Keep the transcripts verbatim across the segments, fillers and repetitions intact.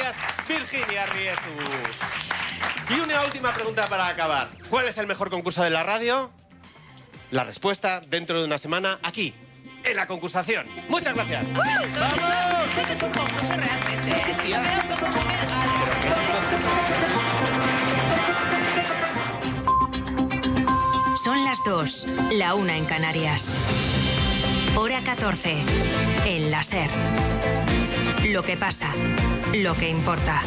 Gracias, Virginia Riezu. Y una última pregunta para acabar. ¿Cuál es el mejor concurso de la radio? La respuesta dentro de una semana, aquí, en la concursación. Muchas gracias. Uy, esto, ¡vamos! Esto, esto es un concurso realmente. ¿Eh? Esto me da un poco como ¿Pero qué es un concurso? Son las dos, la una en Canarias. Hora catorce, en la SER. Lo que pasa, lo que importa.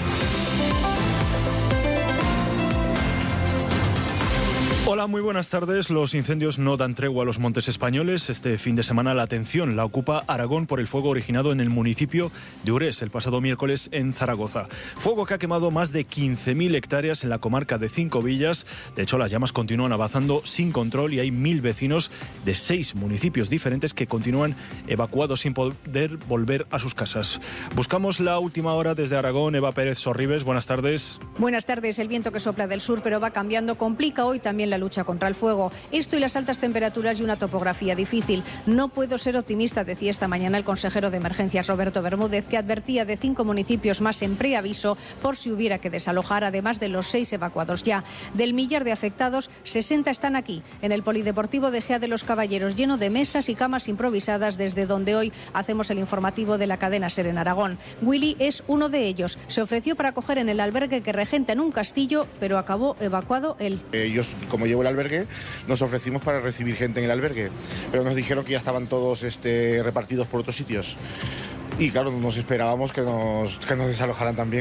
Hola, muy buenas tardes. Los incendios no dan tregua a los montes españoles. Este fin de semana la atención la ocupa Aragón por el fuego originado en el municipio de Urés el pasado miércoles en Zaragoza. Fuego que ha quemado más de quince mil hectáreas en la comarca de Cinco Villas. De hecho, las llamas continúan avanzando sin control y hay mil vecinos de seis municipios diferentes que continúan evacuados sin poder volver a sus casas. Buscamos la última hora desde Aragón. Eva Pérez Sorribes, buenas tardes. Buenas tardes. El viento que sopla del sur pero va cambiando complica hoy también la lucha contra el fuego. Esto y las altas temperaturas y una topografía difícil. No puedo ser optimista, decía esta mañana el consejero de Emergencias Roberto Bermúdez, que advertía de cinco municipios más en preaviso por si hubiera que desalojar, además de los seis evacuados ya. Del millar de afectados, sesenta están aquí, en el Polideportivo de Gea de los Caballeros, lleno de mesas y camas improvisadas, desde donde hoy hacemos el informativo de la cadena SER en Aragón. Willy es uno de ellos. Se ofreció para acoger en el albergue que regenta en un castillo, pero acabó evacuado él. Ellos, como llevo el albergue, nos ofrecimos para recibir gente en el albergue, pero nos dijeron que ya estaban todos este, repartidos por otros sitios. Y claro, nos esperábamos que nos, que nos desalojaran también.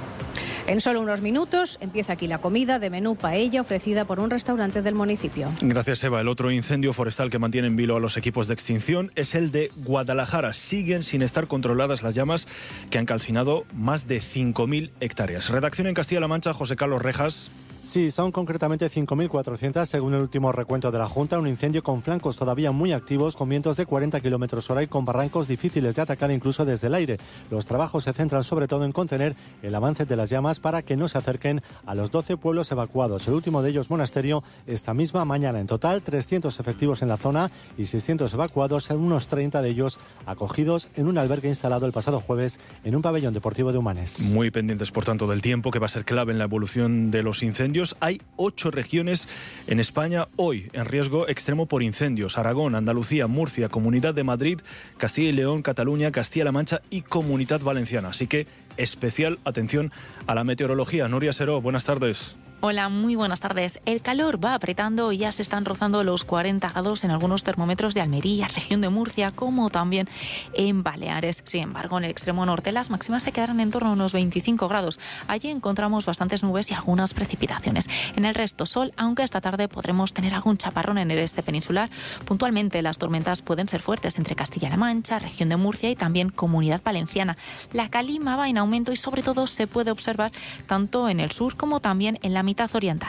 En solo unos minutos empieza aquí la comida de menú paella ofrecida por un restaurante del municipio. Gracias, Eva. El otro incendio forestal que mantiene en vilo a los equipos de extinción es el de Guadalajara. Siguen sin estar controladas las llamas que han calcinado más de cinco mil hectáreas. Redacción en Castilla-La Mancha, José Carlos Rejas. Sí, son concretamente cinco mil cuatrocientas según el último recuento de la Junta, un incendio con flancos todavía muy activos, con vientos de cuarenta kilómetros hora y con barrancos difíciles de atacar incluso desde el aire. Los trabajos se centran sobre todo en contener el avance de las llamas para que no se acerquen a los doce pueblos evacuados. El último de ellos, Monasterio, esta misma mañana. En total, trescientos efectivos en la zona y seiscientos evacuados, unos treinta de ellos acogidos en un albergue instalado el pasado jueves en un pabellón deportivo de Humanes. Muy pendientes, por tanto, del tiempo, que va a ser clave en la evolución de los incendios. Hay ocho regiones en España hoy en riesgo extremo por incendios: Aragón, Andalucía, Murcia, Comunidad de Madrid, Castilla y León, Cataluña, Castilla-La Mancha y Comunidad Valenciana. Así que especial atención a la meteorología. Nuria Seró, buenas tardes. Hola, muy buenas tardes. El calor va apretando y ya se están rozando los cuarenta grados en algunos termómetros de Almería, región de Murcia, como también en Baleares. Sin embargo, en el extremo norte las máximas se quedarán en torno a unos veinticinco grados. Allí encontramos bastantes nubes y algunas precipitaciones. En el resto, sol, aunque esta tarde podremos tener algún chaparrón en el este peninsular. Puntualmente, las tormentas pueden ser fuertes entre Castilla-La Mancha, región de Murcia y también Comunidad Valenciana. La calima va en aumento y sobre todo se puede observar tanto en el sur como también en la mitad oriental.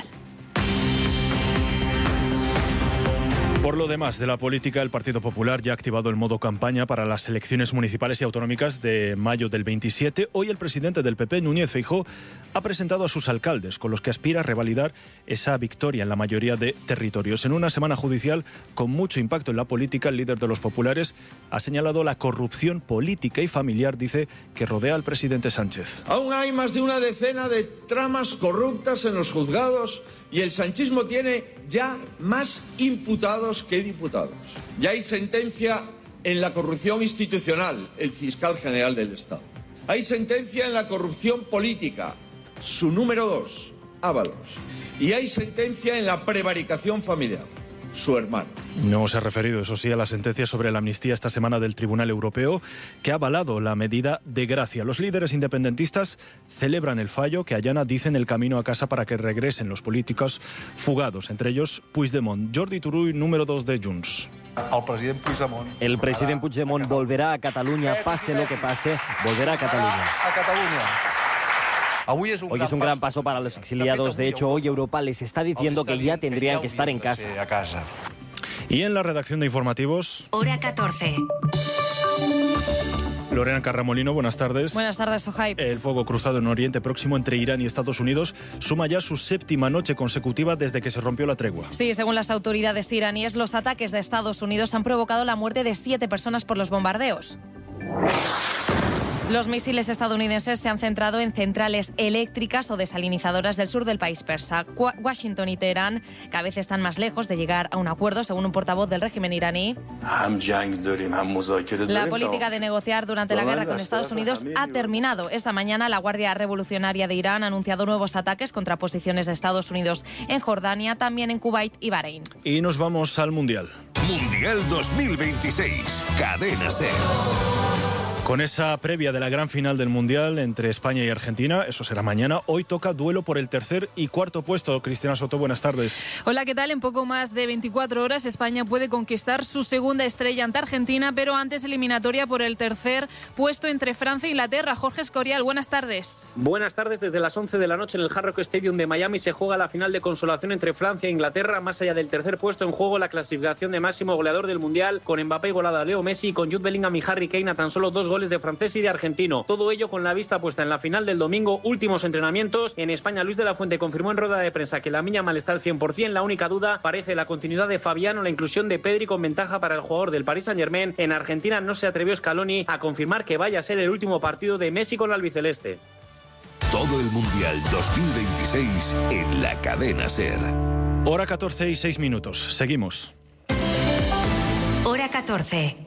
Por lo demás de la política, el Partido Popular ya ha activado el modo campaña para las elecciones municipales y autonómicas de mayo del veintisiete. Hoy el presidente del P P, Núñez Feijóo, ha presentado a sus alcaldes, con los que aspira a revalidar esa victoria en la mayoría de territorios. En una semana judicial con mucho impacto en la política, el líder de los populares ha señalado la corrupción política y familiar, dice, que rodea al presidente Sánchez. Aún hay más de una decena de tramas corruptas en los juzgados y el sanchismo tiene ya más imputados que diputados. Ya hay sentencia en la corrupción institucional, el fiscal general del Estado. Hay sentencia en la corrupción política, su número dos, Ábalos. Y hay sentencia en la prevaricación familiar, su hermano. No se ha referido, eso sí, a la sentencia sobre la amnistía esta semana del Tribunal Europeo, que ha avalado la medida de gracia. Los líderes independentistas celebran el fallo que allana, dicen, el camino a casa para que regresen los políticos fugados, entre ellos Puigdemont. Jordi Turull, número dos de Junts. El president Puigdemont. El president Puigdemont volverá a Cataluña, pase lo que pase, volverá a Cataluña. A Cataluña. Hoy es un, hoy gran, es un gran paso para los exiliados. De hecho, hoy Europa les está diciendo que ya tendrían que estar en casa. Y en la redacción de informativos... Hora catorce. Lorena Carramolino, buenas tardes. Buenas tardes, Sohaib. El fuego cruzado en Oriente Próximo entre Irán y Estados Unidos suma ya su séptima noche consecutiva desde que se rompió la tregua. Sí, según las autoridades iraníes, los ataques de Estados Unidos han provocado la muerte de siete personas por los bombardeos. Los misiles estadounidenses se han centrado en centrales eléctricas o desalinizadoras del sur del país persa. Washington y Teherán cada vez están más lejos de llegar a un acuerdo, según un portavoz del régimen iraní. La política de negociar durante la guerra con Estados Unidos ha terminado. Esta mañana la Guardia Revolucionaria de Irán ha anunciado nuevos ataques contra posiciones de Estados Unidos en Jordania, también en Kuwait y Bahrein. Y nos vamos al Mundial. Mundial dos mil veintiséis. Cadena SER. Con esa previa de la gran final del Mundial entre España y Argentina, eso será mañana, hoy toca duelo por el tercer y cuarto puesto. Cristina Soto, buenas tardes. Hola, ¿qué tal? En poco más de veinticuatro horas España puede conquistar su segunda estrella ante Argentina, pero antes eliminatoria por el tercer puesto entre Francia e Inglaterra. Jorge Escorial, buenas tardes. Buenas tardes. Desde las once de la noche en el Hard Rock Stadium de Miami se juega la final de consolación entre Francia e Inglaterra. Más allá del tercer puesto en juego, la clasificación de máximo goleador del Mundial, con Mbappé igualado a Leo Messi y con Jude Bellingham y Harry Kane a tan solo dos goles de francés y de argentino. Todo ello con la vista puesta en la final del domingo. Últimos entrenamientos. En España, Luis de la Fuente confirmó en rueda de prensa que Lamine Yamal está al cien por ciento. La única duda parece la continuidad de Fabián o la inclusión de Pedri con ventaja para el jugador del Paris Saint-Germain. En Argentina no se atrevió Scaloni a confirmar que vaya a ser el último partido de Messi con la albiceleste. Todo el Mundial dos mil veintiséis en la Cadena SER. Hora catorce y seis minutos. Seguimos. Hora catorce.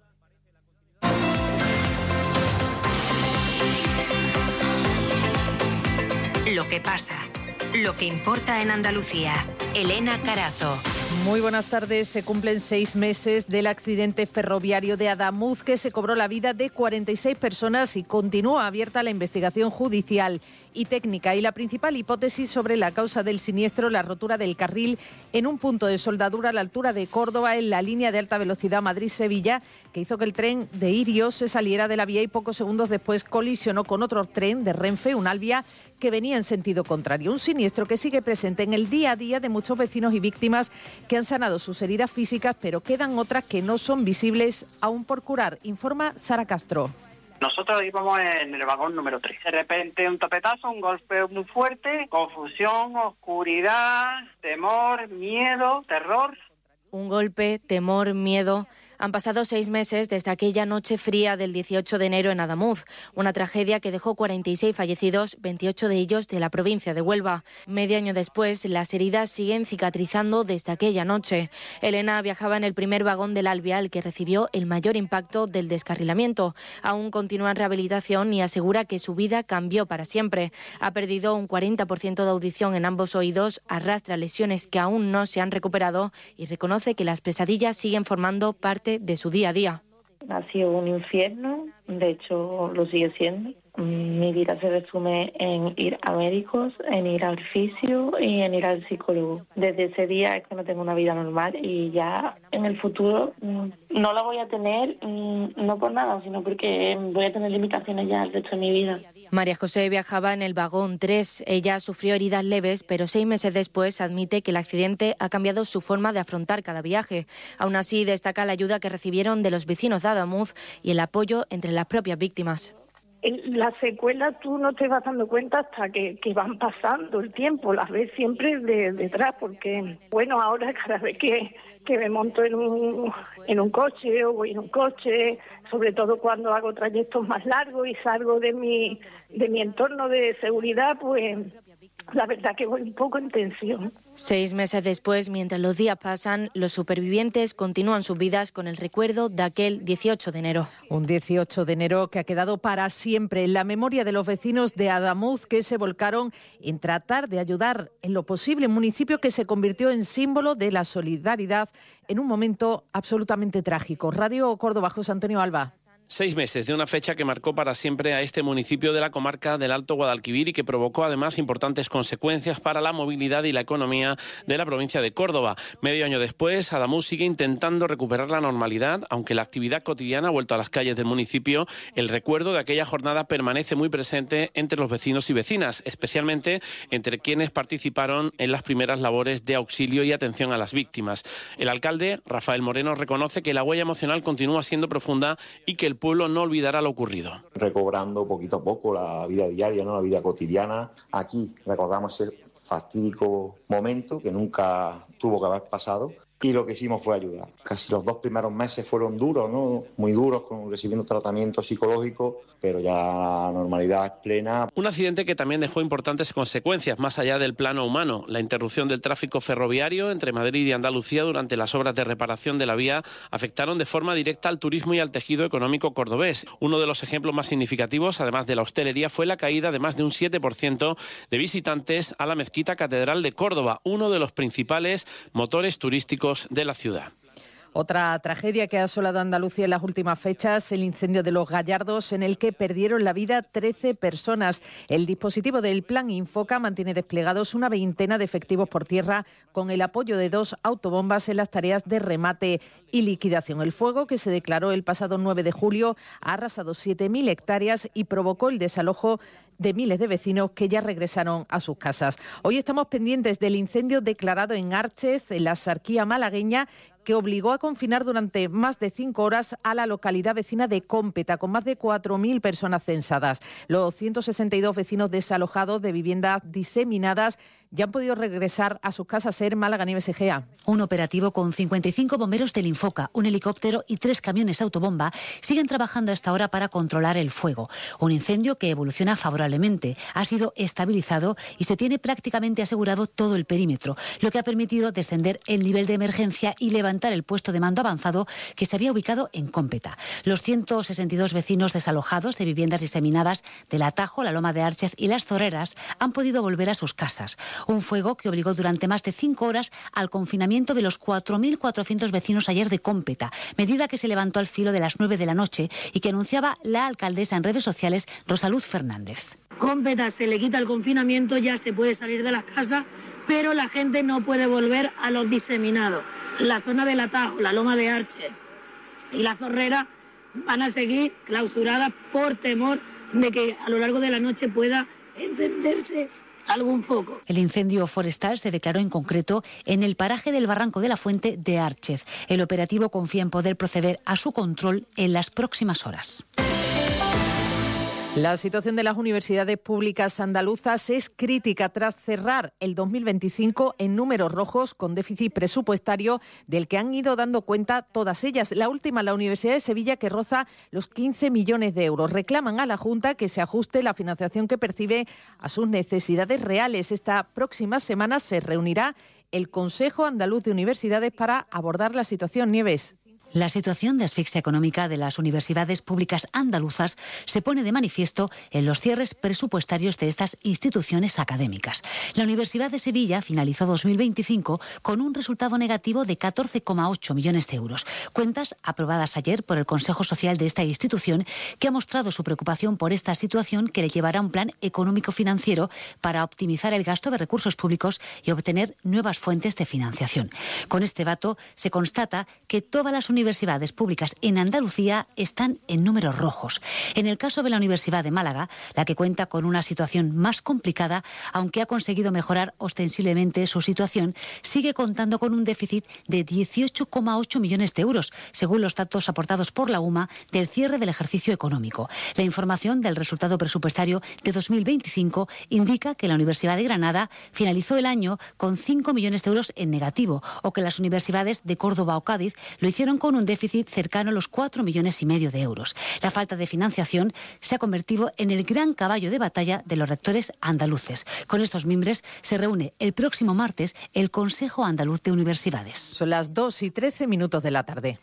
Lo que pasa, lo que importa en Andalucía. Elena Carazo. Muy buenas tardes. Se cumplen seis meses del accidente ferroviario de Adamuz, que se cobró la vida de cuarenta y seis personas y continúa abierta la investigación judicial y técnica. Y la principal hipótesis sobre la causa del siniestro, la rotura del carril en un punto de soldadura a la altura de Córdoba, en la línea de alta velocidad Madrid-Sevilla, que hizo que el tren de Irio se saliera de la vía y pocos segundos después colisionó con otro tren de Renfe, un Alvia, que venía en sentido contrario. Un siniestro que sigue presente en el día a día de muchos vecinos y víctimas que han sanado sus heridas físicas, pero quedan otras que no son visibles aún por curar, informa Sara Castro. Nosotros íbamos en el vagón número tres. De repente un topetazo, un golpe muy fuerte, confusión, oscuridad, temor, miedo, terror. Un golpe, temor, miedo. Han pasado seis meses desde aquella noche fría del dieciocho de enero en Adamuz, una tragedia que dejó cuarenta y seis fallecidos, veintiocho de ellos de la provincia de Huelva. Medio año después, las heridas siguen cicatrizando desde aquella noche. Elena viajaba en el primer vagón del Alvia, el que recibió el mayor impacto del descarrilamiento. Aún continúa en rehabilitación y asegura que su vida cambió para siempre. Ha perdido un cuarenta por ciento de audición en ambos oídos, arrastra lesiones que aún no se han recuperado y reconoce que las pesadillas siguen formando parte de su día a día. Ha sido un infierno, de hecho lo sigue siendo. Mi vida se resume en ir a médicos, en ir al fisio y en ir al psicólogo. Desde ese día es que no tengo una vida normal y ya en el futuro no la voy a tener, no por nada, sino porque voy a tener limitaciones ya el resto de mi vida. María José viajaba en el vagón tres. Ella sufrió heridas leves, pero seis meses después admite que el accidente ha cambiado su forma de afrontar cada viaje. Aún así, destaca la ayuda que recibieron de los vecinos de Adamuz y el apoyo entre las propias víctimas. Las secuelas tú no te vas dando cuenta hasta que, que van pasando el tiempo, las ves siempre de, detrás, porque, bueno, ahora cada vez que, que me monto en un, en un coche o voy en un coche, sobre todo cuando hago trayectos más largos y salgo de mi, de mi entorno de seguridad, pues la verdad que voy un poco en tensión. Seis meses después, mientras los días pasan, los supervivientes continúan sus vidas con el recuerdo de aquel dieciocho de enero. Un dieciocho de enero que ha quedado para siempre en la memoria de los vecinos de Adamuz, que se volcaron en tratar de ayudar en lo posible, un municipio que se convirtió en símbolo de la solidaridad en un momento absolutamente trágico. Radio Córdoba, José Antonio Alba. Seis meses de una fecha que marcó para siempre a este municipio de la comarca del Alto Guadalquivir y que provocó además importantes consecuencias para la movilidad y la economía de la provincia de Córdoba. Medio año después, Adamuz sigue intentando recuperar la normalidad, aunque la actividad cotidiana ha vuelto a las calles del municipio. El recuerdo de aquella jornada permanece muy presente entre los vecinos y vecinas, especialmente entre quienes participaron en las primeras labores de auxilio y atención a las víctimas. El alcalde, Rafael Moreno, reconoce que la huella emocional continúa siendo profunda y que el El pueblo no olvidará lo ocurrido. Recobrando poquito a poco la vida diaria, ¿no? La vida cotidiana. Aquí recordamos ese fatídico momento que nunca tuvo que haber pasado y lo que hicimos fue ayudar. Casi los dos primeros meses fueron duros, ¿no? Muy duros, con, recibiendo tratamiento psicológico, pero ya la normalidad es plena. Un accidente que también dejó importantes consecuencias, más allá del plano humano. La interrupción del tráfico ferroviario entre Madrid y Andalucía durante las obras de reparación de la vía afectaron de forma directa al turismo y al tejido económico cordobés. Uno de los ejemplos más significativos, además de la hostelería, fue la caída de más de un siete por ciento de visitantes a la Mezquita Catedral de Córdoba, uno de los principales motores turísticos de la ciudad. Otra tragedia que ha asolado a Andalucía en las últimas fechas, el incendio de Los Gallardos, en el que perdieron la vida trece personas. El dispositivo del Plan Infoca mantiene desplegados una veintena de efectivos por tierra, con el apoyo de dos autobombas en las tareas de remate y liquidación. El fuego, que se declaró el pasado nueve de julio, ha arrasado siete mil hectáreas y provocó el desalojo de miles de vecinos que ya regresaron a sus casas. Hoy estamos pendientes del incendio declarado en Árchez, en la Axarquía malagueña, que obligó a confinar durante más de cinco horas a la localidad vecina de Cómpeta, con más de cuatro mil personas censadas. Los ciento sesenta y dos vecinos desalojados de viviendas diseminadas ya han podido regresar a sus casas. Ser Málaga, Nieves Egea. Un operativo con cincuenta y cinco bomberos del Infoca, un helicóptero y tres camiones autobomba siguen trabajando a esta hora para controlar el fuego. Un incendio que evoluciona favorablemente, ha sido estabilizado y se tiene prácticamente asegurado todo el perímetro, lo que ha permitido descender el nivel de emergencia y levantar el puesto de mando avanzado que se había ubicado en Cómpeta. Los ciento sesenta y dos vecinos desalojados de viviendas diseminadas del Atajo, la Loma de Árchez y Las Zorreras han podido volver a sus casas. Un fuego que obligó durante más de cinco horas al confinamiento de los cuatro mil cuatrocientos vecinos ayer de Cómpeta, medida que se levantó al filo de las nueve de la noche y que anunciaba la alcaldesa en redes sociales, Rosaluz Fernández. Cómpeta se le quita el confinamiento, ya se puede salir de las casas, pero la gente no puede volver a los diseminados. La zona del Atajo, la Loma de Árchez y la Zorrera van a seguir clausuradas por temor de que a lo largo de la noche pueda encenderse algún foco. El incendio forestal se declaró en concreto en el paraje del Barranco de la Fuente de Árchez. El operativo confía en poder proceder a su control en las próximas horas. La situación de las universidades públicas andaluzas es crítica tras cerrar el dos mil veinticinco en números rojos con déficit presupuestario del que han ido dando cuenta todas ellas. La última, la Universidad de Sevilla, que roza los quince millones de euros. Reclaman a la Junta que se ajuste la financiación que percibe a sus necesidades reales. Esta próxima semana se reunirá el Consejo Andaluz de Universidades para abordar la situación. Nieves. La situación de asfixia económica de las universidades públicas andaluzas se pone de manifiesto en los cierres presupuestarios de estas instituciones académicas. La Universidad de Sevilla finalizó dos mil veinticinco con un resultado negativo de catorce coma ocho millones de euros. Cuentas aprobadas ayer por el Consejo Social de esta institución, que ha mostrado su preocupación por esta situación, que le llevará a un plan económico-financiero para optimizar el gasto de recursos públicos y obtener nuevas fuentes de financiación. Con este dato se constata que todas las universidades universidades públicas en Andalucía están en números rojos. En el caso de la Universidad de Málaga, la que cuenta con una situación más complicada, aunque ha conseguido mejorar ostensiblemente su situación, sigue contando con un déficit de dieciocho coma ocho millones de euros, según los datos aportados por la U M A del cierre del ejercicio económico. La información del resultado presupuestario de dos mil veinticinco indica que la Universidad de Granada finalizó el año con cinco millones de euros en negativo, o que las universidades de Córdoba o Cádiz lo hicieron con un déficit cercano a los cuatro millones y medio de euros. La falta de financiación se ha convertido en el gran caballo de batalla de los rectores andaluces. Con estos mimbres se reúne el próximo martes el Consejo Andaluz de Universidades. Son las dos y trece minutos de la tarde.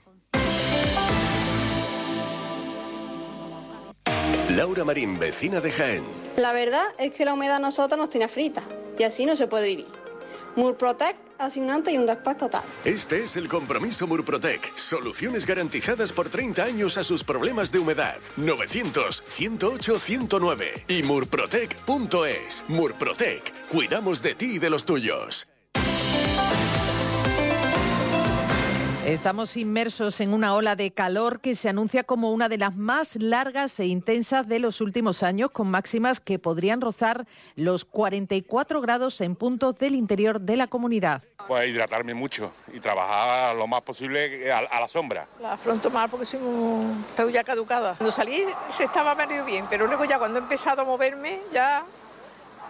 Laura Marín, vecina de Jaén. La verdad es que la humedad a nosotros nos tiene fritas y así no se puede vivir. Murprotec hace un antes y un después total. Este es el compromiso Murprotec. Soluciones garantizadas por treinta años a sus problemas de humedad. novecientos, ciento ocho, ciento nueve y murprotec punto es. Murprotec. Cuidamos de ti y de los tuyos. Estamos inmersos en una ola de calor que se anuncia como una de las más largas e intensas de los últimos años, con máximas que podrían rozar los cuarenta y cuatro grados en puntos del interior de la comunidad. Pues hidratarme mucho y trabajar lo más posible a, a la sombra. La afronto mal porque soy muy, estoy ya caducada. Cuando salí se estaba medio bien, pero luego ya cuando he empezado a moverme ya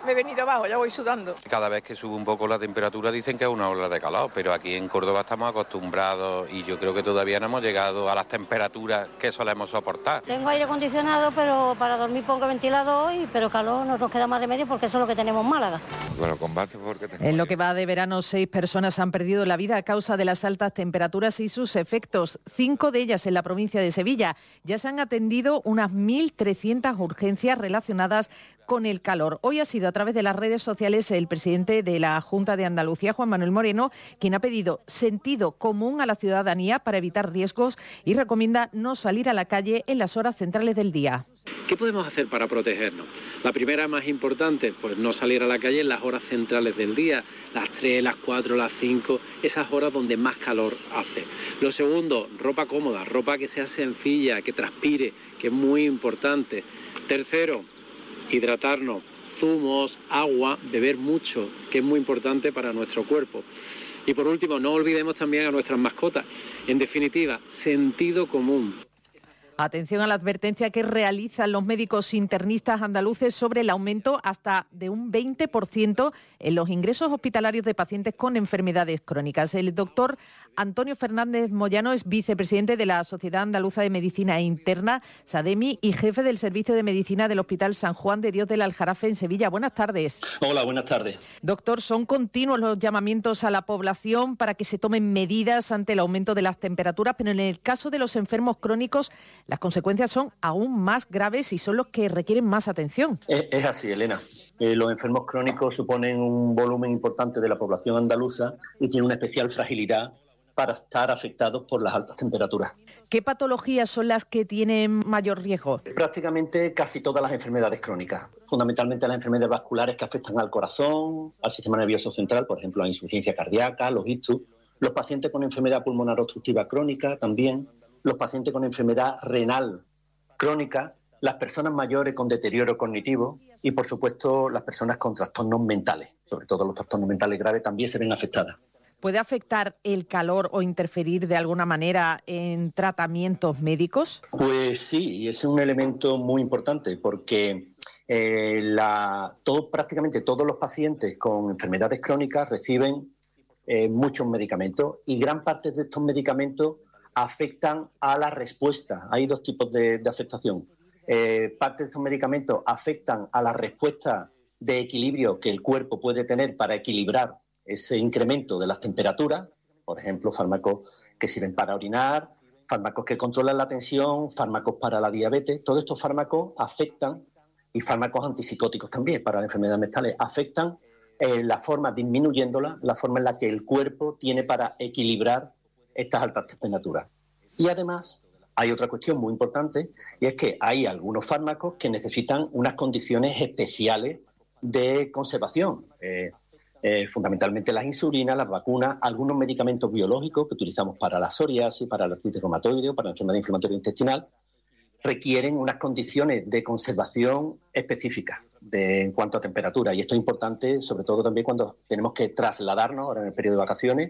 me he venido abajo, ya voy sudando. Cada vez que sube un poco la temperatura dicen que es una ola de calor, pero aquí en Córdoba estamos acostumbrados y yo creo que todavía no hemos llegado a las temperaturas que solemos soportar. Tengo aire acondicionado, pero para dormir pongo ventilador, y, pero calor no nos queda más remedio porque eso es lo que tenemos en Málaga. Bueno, combate porque te... En lo que va de verano, seis personas han perdido la vida a causa de las altas temperaturas y sus efectos. Cinco de ellas en la provincia de Sevilla. Ya se han atendido unas mil trescientas urgencias relacionadas con el calor. Hoy ha sido a través de las redes sociales el presidente de la Junta de Andalucía, Juan Manuel Moreno, quien ha pedido sentido común a la ciudadanía para evitar riesgos y recomienda no salir a la calle en las horas centrales del día. ¿Qué podemos hacer para protegernos? La primera, más importante, pues no salir a la calle en las horas centrales del día, las tres, las cuatro, las cinco, esas horas donde más calor hace. Lo segundo, ropa cómoda, ropa que sea sencilla, que transpire, que es muy importante. Tercero, hidratarnos, zumos, agua, beber mucho, que es muy importante para nuestro cuerpo. Y por último, no olvidemos también a nuestras mascotas. En definitiva, sentido común. Atención a la advertencia que realizan los médicos internistas andaluces sobre el aumento hasta de un veinte por ciento en los ingresos hospitalarios de pacientes con enfermedades crónicas. El doctor Antonio Fernández Moyano es vicepresidente de la Sociedad Andaluza de Medicina Interna, SADEMI, y jefe del Servicio de Medicina del Hospital San Juan de Dios del Aljarafe en Sevilla. Buenas tardes. Hola, buenas tardes. Doctor, son continuos los llamamientos a la población para que se tomen medidas ante el aumento de las temperaturas, pero en el caso de los enfermos crónicos, las consecuencias son aún más graves y son los que requieren más atención. Es, es así, Elena. Eh, los enfermos crónicos suponen un volumen importante de la población andaluza y tienen una especial fragilidad para estar afectados por las altas temperaturas. ¿Qué patologías son las que tienen mayor riesgo? Prácticamente casi todas las enfermedades crónicas, fundamentalmente las enfermedades vasculares que afectan al corazón, al sistema nervioso central, por ejemplo, la insuficiencia cardíaca, los ictus, los pacientes con enfermedad pulmonar obstructiva crónica también, los pacientes con enfermedad renal crónica, las personas mayores con deterioro cognitivo y, por supuesto, las personas con trastornos mentales, sobre todo los trastornos mentales graves, también se ven afectadas. ¿Puede afectar el calor o interferir de alguna manera en tratamientos médicos? Pues sí, y ese es un elemento muy importante porque eh, la, todo, prácticamente todos los pacientes con enfermedades crónicas reciben eh, muchos medicamentos y gran parte de estos medicamentos afectan a la respuesta. Hay dos tipos de, de afectación. Eh, parte de estos medicamentos afectan a la respuesta de equilibrio que el cuerpo puede tener para equilibrar ese incremento de las temperaturas, por ejemplo, fármacos que sirven para orinar, fármacos que controlan la tensión, fármacos para la diabetes. Todos estos fármacos afectan, y fármacos antipsicóticos también para las enfermedades mentales, afectan eh, la forma, disminuyéndola, la forma en la que el cuerpo tiene para equilibrar estas altas temperaturas. Y además hay otra cuestión muy importante, y es que hay algunos fármacos que necesitan unas condiciones especiales de conservación, eh, eh, fundamentalmente las insulinas, las vacunas, algunos medicamentos biológicos que utilizamos para la psoriasis, para la artritis reumatoide o para la enfermedad inflamatoria intestinal, requieren unas condiciones de conservación específicas de, en cuanto a temperatura. Y esto es importante, sobre todo también cuando tenemos que trasladarnos ahora en el periodo de vacaciones,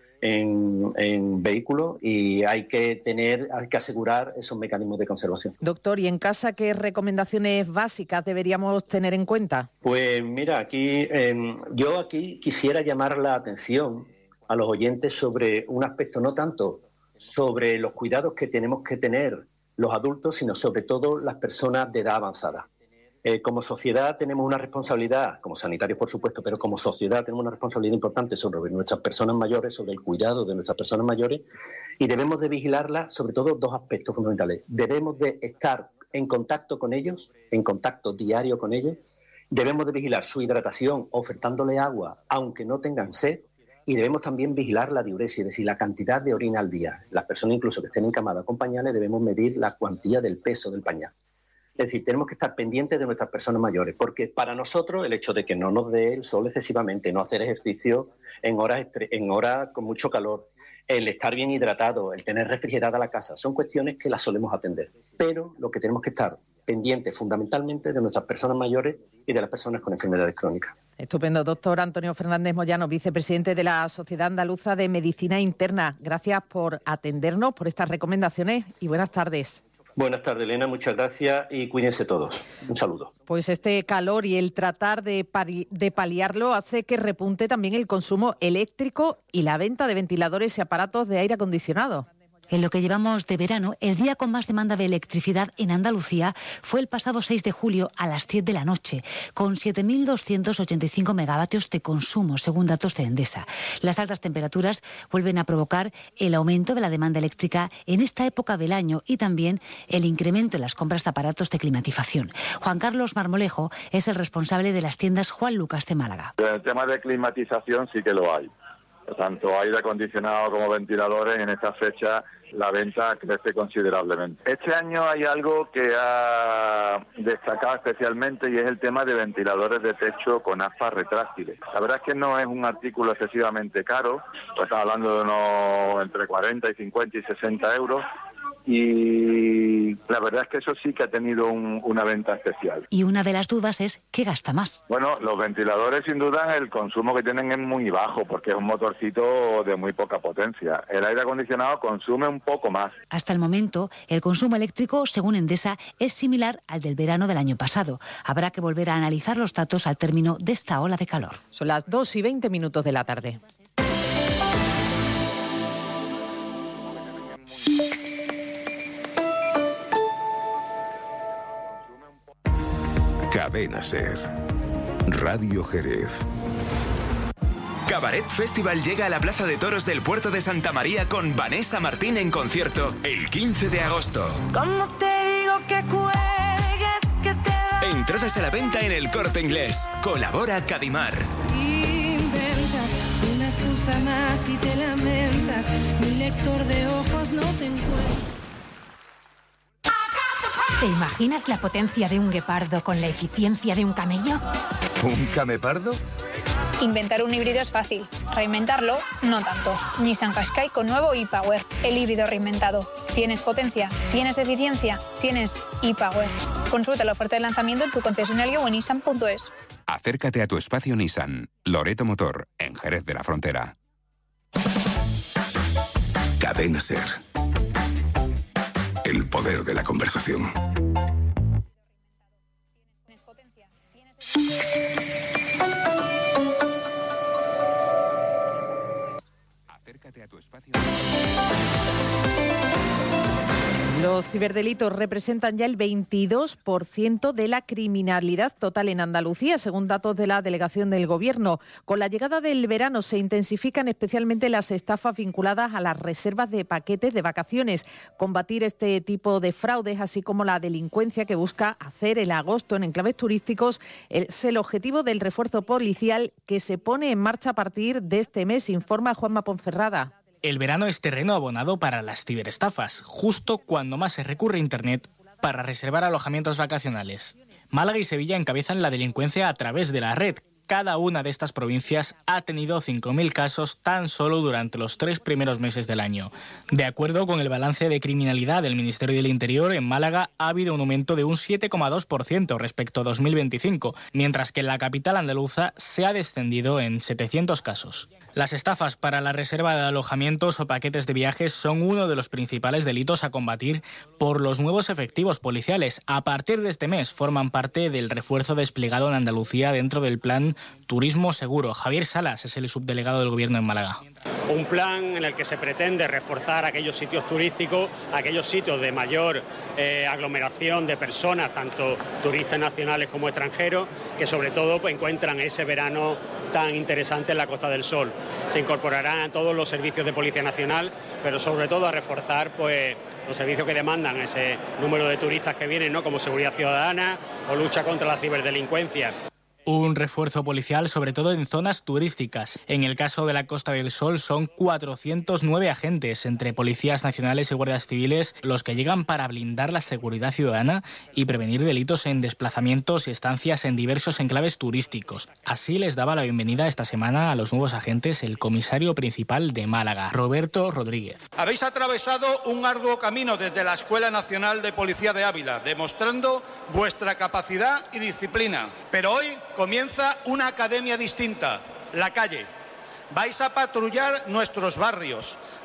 En, en vehículos, y hay que tener, hay que asegurar esos mecanismos de conservación. Doctor, ¿y en casa qué recomendaciones básicas deberíamos tener en cuenta? Pues mira, aquí eh, yo aquí quisiera llamar la atención a los oyentes sobre un aspecto, no tanto sobre los cuidados que tenemos que tener los adultos, sino sobre todo las personas de edad avanzada. Eh, como sociedad tenemos una responsabilidad, como sanitarios por supuesto, pero como sociedad tenemos una responsabilidad importante sobre nuestras personas mayores, sobre el cuidado de nuestras personas mayores, y debemos de vigilarlas sobre todo dos aspectos fundamentales. Debemos de estar en contacto con ellos, en contacto diario con ellos, debemos de vigilar su hidratación ofertándole agua aunque no tengan sed, y debemos también vigilar la diuresis, es decir, la cantidad de orina al día. Las personas incluso que estén encamadas con pañales debemos medir la cuantía del peso del pañal. Es decir, tenemos que estar pendientes de nuestras personas mayores, porque para nosotros el hecho de que no nos dé el sol excesivamente, no hacer ejercicio en horas, en horas con mucho calor, el estar bien hidratado, el tener refrigerada la casa, son cuestiones que las solemos atender. Pero lo que tenemos que estar pendientes fundamentalmente de nuestras personas mayores y de las personas con enfermedades crónicas. Estupendo, doctor Antonio Fernández Moyano, vicepresidente de la Sociedad Andaluza de Medicina Interna. Gracias por atendernos, por estas recomendaciones y buenas tardes. Buenas tardes, Elena, muchas gracias y cuídense todos. Un saludo. Pues este calor y el tratar de, pari- de paliarlo hace que repunte también el consumo eléctrico y la venta de ventiladores y aparatos de aire acondicionado. En lo que llevamos de verano, el día con más demanda de electricidad en Andalucía fue el pasado seis de julio a las diez de la noche, con siete mil doscientos ochenta y cinco megavatios de consumo, según datos de Endesa. Las altas temperaturas vuelven a provocar el aumento de la demanda eléctrica en esta época del año y también el incremento en las compras de aparatos de climatización. Juan Carlos Marmolejo es el responsable de las tiendas Juan Lucas de Málaga. En el tema de climatización sí que lo hay. Tanto aire acondicionado como ventiladores, en esta fecha la venta crece considerablemente. Este año hay algo que ha destacado especialmente y es el tema de ventiladores de techo con aspas retráctiles. La verdad es que no es un artículo excesivamente caro, pues estamos hablando de unos entre cuarenta y cincuenta y sesenta euros. Y la verdad es que eso sí que ha tenido un, una venta especial. Y una de las dudas es ¿qué gasta más? Bueno, los ventiladores sin duda el consumo que tienen es muy bajo porque es un motorcito de muy poca potencia. El aire acondicionado consume un poco más. Hasta el momento, el consumo eléctrico, según Endesa, es similar al del verano del año pasado. Habrá que volver a analizar los datos al término de esta ola de calor. Son las dos y veinte minutos de la tarde. Cadena Ser. Radio Jerez. Cabaret Festival llega a la Plaza de Toros del Puerto de Santa María con Vanessa Martín en concierto el quince de agosto. ¿Cómo te digo que cuelgues, que te va? Entradas a la venta en El Corte Inglés. Colabora Cadimar. Inventas una excusa más y te lamentas. Mi lector de ojos no te encuentra. ¿Te imaginas la potencia de un guepardo con la eficiencia de un camello? ¿Un camepardo? Inventar un híbrido es fácil, reinventarlo no tanto. Nissan Qashqai con nuevo e-Power, el híbrido reinventado. ¿Tienes potencia? ¿Tienes eficiencia? ¿Tienes e-Power? Consulta la oferta de lanzamiento en tu concesionario o en nissan punto es. Acércate a tu espacio Nissan, Loreto Motor, en Jerez de la Frontera. Cadena Ser. El poder de la conversación. Acércate a tu espacio. Los ciberdelitos representan ya el veintidós por ciento de la criminalidad total en Andalucía, según datos de la delegación del Gobierno. Con la llegada del verano se intensifican especialmente las estafas vinculadas a las reservas de paquetes de vacaciones. Combatir este tipo de fraudes, así como la delincuencia que busca hacer el agosto en enclaves turísticos, es el objetivo del refuerzo policial que se pone en marcha a partir de este mes, informa Juanma Ponferrada. El verano es terreno abonado para las ciberestafas, justo cuando más se recurre a Internet para reservar alojamientos vacacionales. Málaga y Sevilla encabezan la delincuencia a través de la red. Cada una de estas provincias ha tenido cinco mil casos tan solo durante los tres primeros meses del año. De acuerdo con el balance de criminalidad del Ministerio del Interior, en Málaga ha habido un aumento de un siete coma dos por ciento respecto a dos mil veinticinco, mientras que en la capital andaluza se ha descendido en setecientos casos. Las estafas para la reserva de alojamientos o paquetes de viajes son uno de los principales delitos a combatir por los nuevos efectivos policiales. A partir de este mes forman parte del refuerzo desplegado en Andalucía dentro del plan Turismo Seguro. Javier Salas es el subdelegado del Gobierno en Málaga. Un plan en el que se pretende reforzar aquellos sitios turísticos, aquellos sitios de mayor eh, aglomeración de personas, tanto turistas nacionales como extranjeros, que sobre todo pues, encuentran ese verano tan interesante en la Costa del Sol. Se incorporarán a todos los servicios de Policía Nacional, pero sobre todo a reforzar pues, los servicios que demandan ese número de turistas que vienen, ¿no? Como seguridad ciudadana o lucha contra la ciberdelincuencia. Un refuerzo policial, sobre todo en zonas turísticas. En el caso de la Costa del Sol son cuatrocientos nueve agentes, entre policías nacionales y guardias civiles, los que llegan para blindar la seguridad ciudadana y prevenir delitos en desplazamientos y estancias en diversos enclaves turísticos. Así les daba la bienvenida esta semana a los nuevos agentes el comisario principal de Málaga, Roberto Rodríguez. Habéis atravesado un arduo camino desde la Escuela Nacional de Policía de Ávila, demostrando vuestra capacidad y disciplina. Pero hoy comienza una academia distinta, la calle. Vais a patrullar nuestros barrios,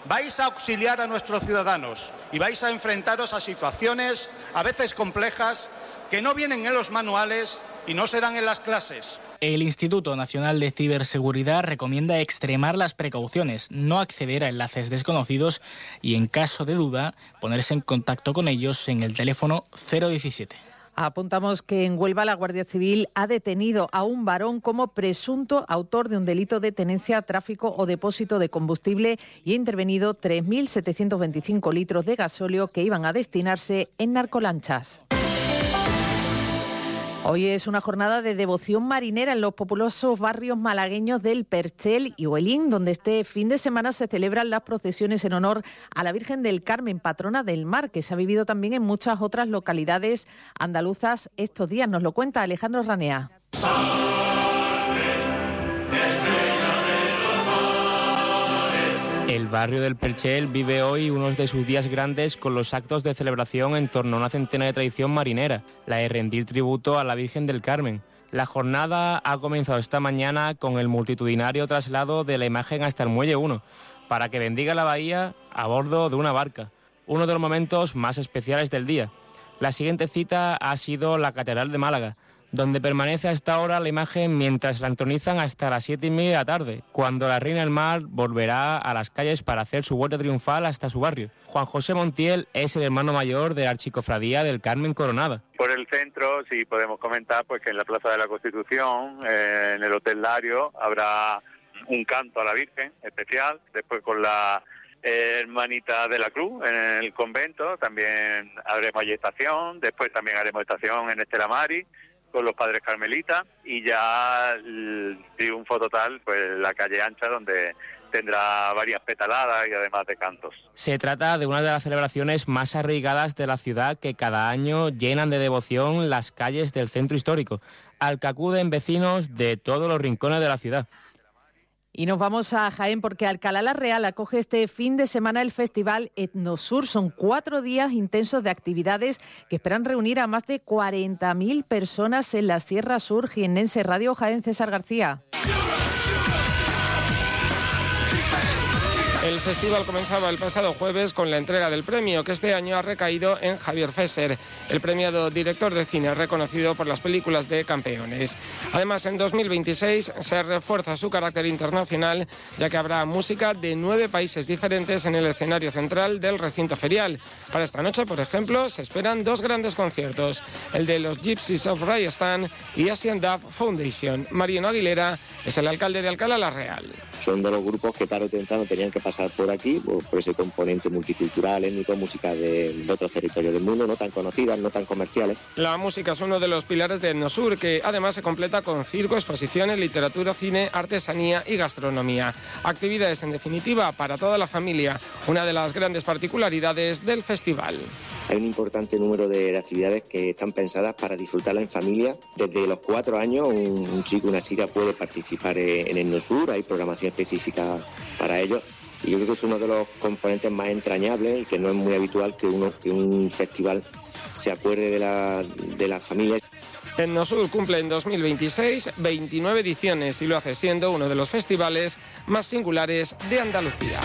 vais a auxiliar a nuestros ciudadanos y vais a enfrentaros a situaciones a veces complejas que no vienen en los manuales y no se dan en las clases. El Instituto Nacional de Ciberseguridad recomienda extremar las precauciones, no acceder a enlaces desconocidos y, en caso de duda, ponerse en contacto con ellos en el teléfono cero diecisiete. Apuntamos que en Huelva la Guardia Civil ha detenido a un varón como presunto autor de un delito de tenencia, tráfico o depósito de combustible y ha intervenido tres mil setecientos veinticinco litros de gasóleo que iban a destinarse en narcolanchas. Hoy es una jornada de devoción marinera en los populosos barrios malagueños del Perchel y Huelín, donde este fin de semana se celebran las procesiones en honor a la Virgen del Carmen, patrona del mar, que se ha vivido también en muchas otras localidades andaluzas estos días. Nos lo cuenta Alejandro Ranea. El barrio del Perchel vive hoy uno de sus días grandes con los actos de celebración en torno a una centena de tradición marinera, la de rendir tributo a la Virgen del Carmen. La jornada ha comenzado esta mañana con el multitudinario traslado de la imagen hasta el Muelle uno, para que bendiga la bahía a bordo de una barca, uno de los momentos más especiales del día. La siguiente cita ha sido la Catedral de Málaga, donde permanece hasta ahora la imagen mientras la entonizan hasta las siete y media de la tarde, cuando la Reina del Mar volverá a las calles para hacer su vuelta triunfal hasta su barrio. Juan José Montiel es el hermano mayor de la Archicofradía del Carmen Coronada. Por el centro, sí podemos comentar pues que en la Plaza de la Constitución, eh, en el Hotel Lario, habrá un canto a la Virgen especial, después con la eh, hermanita de la Cruz en el convento, también haremos allí estación, después también haremos estación en Estela Maris, con los padres carmelitas, y ya el triunfo total, pues la calle ancha, donde tendrá varias petaladas y además de cantos. Se trata de una de las celebraciones más arraigadas de la ciudad, que cada año llenan de devoción las calles del centro histórico, al que acuden vecinos de todos los rincones de la ciudad. Y nos vamos a Jaén porque Alcalá la Real acoge este fin de semana el Festival Etnosur. Son cuatro días intensos de actividades que esperan reunir a más de cuarenta mil personas en la Sierra Sur jiennense. Radio Jaén, César García. El festival comenzaba el pasado jueves con la entrega del premio, que este año ha recaído en Javier Fesser, el premiado director de cine reconocido por las películas de Campeones. Además, en dos mil veintiséis se refuerza su carácter internacional, ya que habrá música de nueve países diferentes en el escenario central del recinto ferial. Para esta noche, por ejemplo, se esperan dos grandes conciertos, el de los Gypsies of Rajasthan y Asian Dove Foundation. Mariano Aguilera es el alcalde de Alcalá la Real. Son de los grupos que tarde o temprano tenían que pasar por aquí, por, por ese componente multicultural, étnico, música de, de otros territorios del mundo, no tan conocidas, no tan comerciales. La música es uno de los pilares de Etnosur, que además se completa con circo, exposiciones, literatura, cine, artesanía y gastronomía. Actividades, en definitiva, para toda la familia, una de las grandes particularidades del festival. Hay un importante número de actividades que están pensadas para disfrutarla en familia. Desde los cuatro años, un, un chico o una chica puede participar en Etnosur, hay programación específica para ello. Y yo creo que es uno de los componentes más entrañables y que no es muy habitual que, uno, que un festival se acuerde de la, de las familias. Etnosur cumple en dos mil veintiséis veintinueve ediciones y lo hace siendo uno de los festivales más singulares de Andalucía.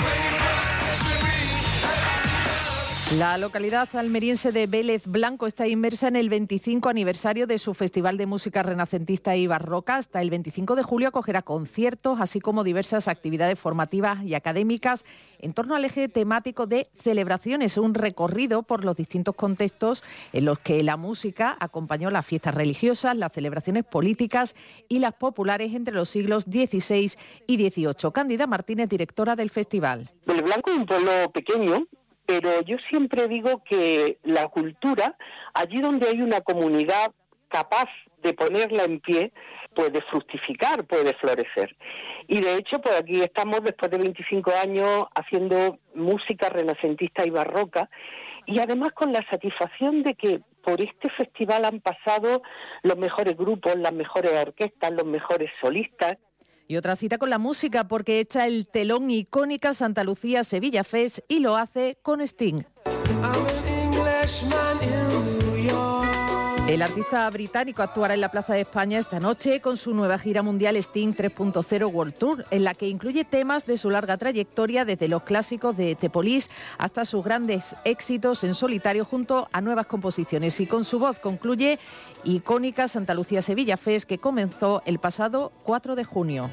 La localidad almeriense de Vélez Blanco está inmersa en el veinticinco aniversario de su Festival de Música Renacentista y Barroca. Hasta el veinticinco de julio acogerá conciertos, así como diversas actividades formativas y académicas en torno al eje temático de celebraciones, un recorrido por los distintos contextos en los que la música acompañó las fiestas religiosas, las celebraciones políticas y las populares entre los siglos dieciséis y dieciocho. Cándida Martínez, directora del festival. Vélez Blanco es un pueblo pequeño, pero yo siempre digo que la cultura, allí donde hay una comunidad capaz de ponerla en pie, puede fructificar, puede florecer. Y de hecho, pues aquí estamos después de veinticinco años haciendo música renacentista y barroca, y además con la satisfacción de que por este festival han pasado los mejores grupos, las mejores orquestas, los mejores solistas. Y otra cita con la música, porque echa el telón icónica Santa Lucía Sevilla Fest y lo hace con Sting. El artista británico actuará en la Plaza de España esta noche con su nueva gira mundial Sting tres punto cero World Tour, en la que incluye temas de su larga trayectoria, desde los clásicos de The Police hasta sus grandes éxitos en solitario junto a nuevas composiciones. Y con su voz concluye icónica Santa Lucía Sevilla Fest, que comenzó el pasado cuatro de junio.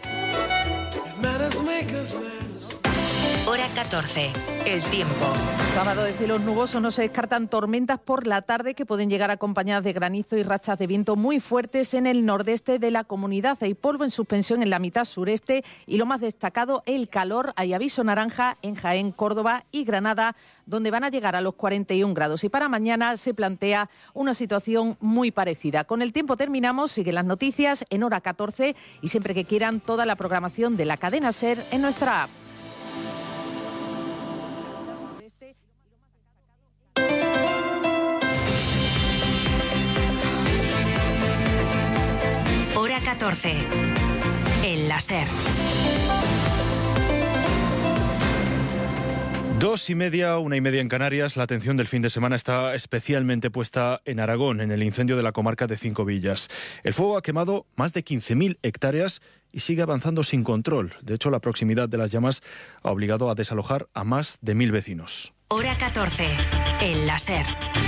Hora catorce. El tiempo. Sábado de cielos nubosos, no se descartan tormentas por la tarde que pueden llegar acompañadas de granizo y rachas de viento muy fuertes en el nordeste de la comunidad. Hay polvo en suspensión en la mitad sureste y lo más destacado, el calor. Hay aviso naranja en Jaén, Córdoba y Granada, donde van a llegar a los cuarenta y un grados. Y para mañana se plantea una situación muy parecida. Con el tiempo terminamos, siguen las noticias en Hora catorce y siempre que quieran toda la programación de la cadena SER en nuestra app. Hora catorce. El láser. Dos y media, una y media en Canarias. La atención del fin de semana está especialmente puesta en Aragón, en el incendio de la comarca de Cinco Villas. El fuego ha quemado más de quince mil hectáreas y sigue avanzando sin control. De hecho, la proximidad de las llamas ha obligado a desalojar a más de mil vecinos. Hora catorce. El láser.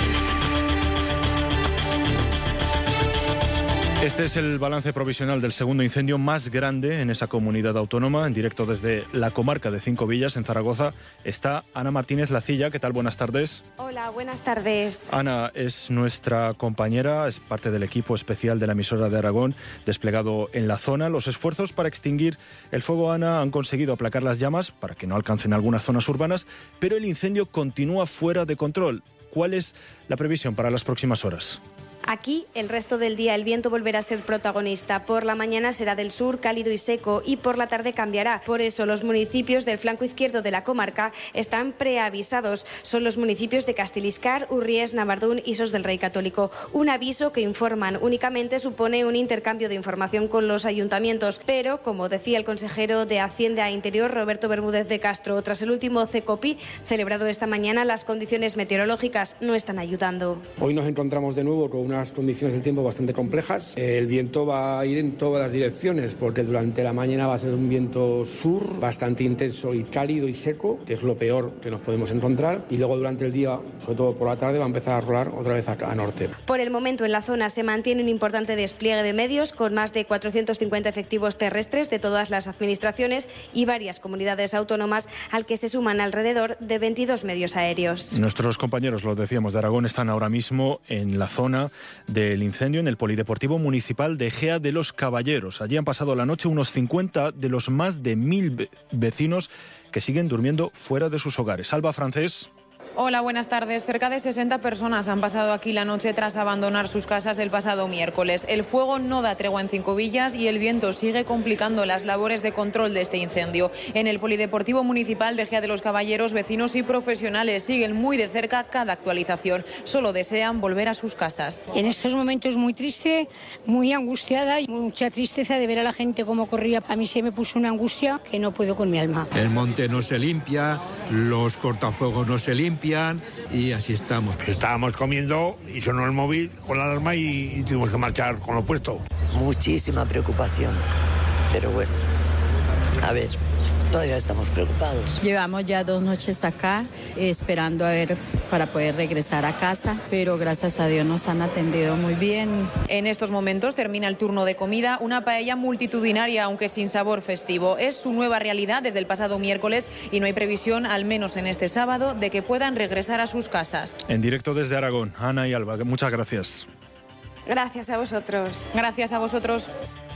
Este es el balance provisional del segundo incendio más grande en esa comunidad autónoma. En directo desde la comarca de Cinco Villas, en Zaragoza, está Ana Martínez Lacilla. ¿Qué tal? Buenas tardes. Hola, buenas tardes. Ana es nuestra compañera, es parte del equipo especial de la emisora de Aragón desplegado en la zona. Los esfuerzos para extinguir el fuego, Ana, han conseguido aplacar las llamas para que no alcancen algunas zonas urbanas, pero el incendio continúa fuera de control. ¿Cuál es la previsión para las próximas horas? Aquí, el resto del día, el viento volverá a ser protagonista. Por la mañana será del sur, cálido y seco, y por la tarde cambiará. Por eso, los municipios del flanco izquierdo de la comarca están preavisados. Son los municipios de Castiliscar, Urries, Navardún y Sos del Rey Católico. Un aviso que informan únicamente supone un intercambio de información con los ayuntamientos. Pero, como decía el consejero de Hacienda e Interior, Roberto Bermúdez de Castro, tras el último CECOPI celebrado esta mañana, las condiciones meteorológicas no están ayudando. Hoy nos encontramos de nuevo con unas condiciones del tiempo bastante complejas. El viento va a ir en todas las direcciones porque durante la mañana va a ser un viento sur bastante intenso y cálido y seco, que es lo peor que nos podemos encontrar, y luego durante el día, sobre todo por la tarde, va a empezar a rolar otra vez acá a norte. Por el momento en la zona se mantiene un importante despliegue de medios con más de cuatrocientos cincuenta efectivos terrestres de todas las administraciones y varias comunidades autónomas, al que se suman alrededor de veintidós medios aéreos. Nuestros compañeros, lo decíamos, de Aragón están ahora mismo en la zona del incendio en el Polideportivo Municipal de Ejea de los Caballeros. Allí han pasado la noche unos cincuenta de los más de mil vecinos que siguen durmiendo fuera de sus hogares. Alba Francés. Hola, buenas tardes. Cerca de sesenta personas han pasado aquí la noche tras abandonar sus casas el pasado miércoles. El fuego no da tregua en Cinco Villas y el viento sigue complicando las labores de control de este incendio. En el Polideportivo Municipal de Ejea de los Caballeros, vecinos y profesionales siguen muy de cerca cada actualización. Solo desean volver a sus casas. En estos momentos muy triste, muy angustiada y mucha tristeza de ver a la gente cómo corría. A mí se me puso una angustia que no puedo con mi alma. El monte no se limpia, los cortafuegos no se limpian y así estamos. Estábamos comiendo y sonó el móvil con la alarma y, y tuvimos que marchar con lo puesto. Muchísima preocupación, pero bueno, a ver, todavía estamos preocupados. Llevamos ya dos noches acá eh, esperando a ver para poder regresar a casa, pero gracias a Dios nos han atendido muy bien. En estos momentos termina el turno de comida, una paella multitudinaria aunque sin sabor festivo. Es su nueva realidad desde el pasado miércoles y no hay previsión, al menos en este sábado, de que puedan regresar a sus casas. En directo desde Aragón, Ana y Alba, muchas gracias. Gracias a vosotros. Gracias a vosotros.